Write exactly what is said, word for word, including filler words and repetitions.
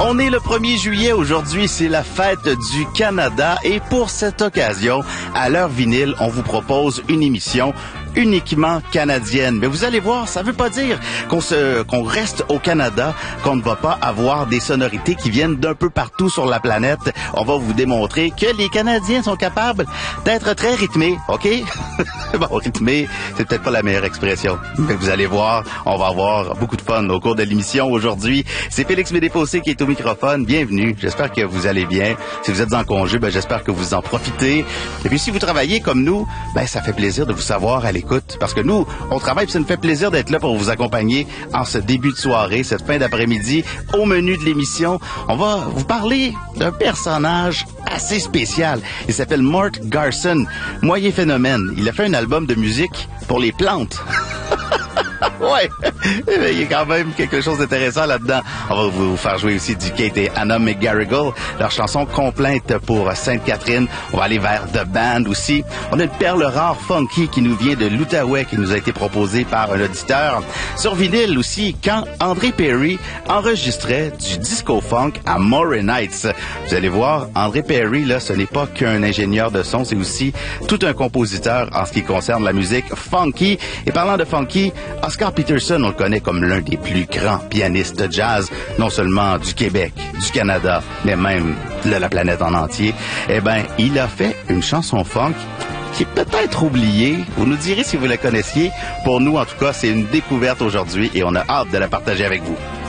On est le premier juillet. Aujourd'hui, c'est la fête du Canada. Et pour cette occasion, à l'heure vinyle, on vous propose une émission uniquement canadienne. Mais vous allez voir, ça veut pas dire qu'on se, qu'on reste au Canada, qu'on ne va pas avoir des sonorités qui viennent d'un peu partout sur la planète. On va vous démontrer que les Canadiens sont capables d'être très rythmés, OK? Bon, rythmés, c'est peut-être pas la meilleure expression. Mais vous allez voir, on va avoir beaucoup de fun au cours de l'émission aujourd'hui. C'est Félix Médéfossé qui est au microphone. Bienvenue. J'espère que vous allez bien. Si vous êtes en congé, ben, j'espère que vous en profitez. Et puis, si vous travaillez comme nous, ben, ça fait plaisir de vous savoir à l'écoute. Parce que nous, on travaille, puis ça nous fait plaisir d'être là pour vous accompagner en ce début de soirée, cette fin d'après-midi. Au menu de l'émission, on va vous parler d'un personnage assez spécial. Il s'appelle Mort Garson, moyen phénomène. Il a fait un album de musique pour les plantes. Ouais, il y a quand même quelque chose d'intéressant là-dedans. On va vous faire jouer aussi du Kate et Anna McGarrigle, leur chanson Complainte pour Sainte-Catherine. On va aller vers The Band aussi. On a une perle rare funky qui nous vient de l'Outaouais, qui nous a été proposée par un auditeur. Sur vinyle aussi, quand André Perry enregistrait du disco-funk à Moray Nights. Vous allez voir, André Perry, là, ce n'est pas qu'un ingénieur de son, c'est aussi tout un compositeur en ce qui concerne la musique funky. Et parlant de funky, Oscar Peterson, on le connaît comme l'un des plus grands pianistes de jazz, non seulement du Québec, du Canada, mais même de la planète en entier. Eh ben, il a fait une chanson funk qui est peut-être oubliée. Vous nous direz si vous la connaissiez. Pour nous, en tout cas, c'est une découverte aujourd'hui et on a hâte de la partager avec vous.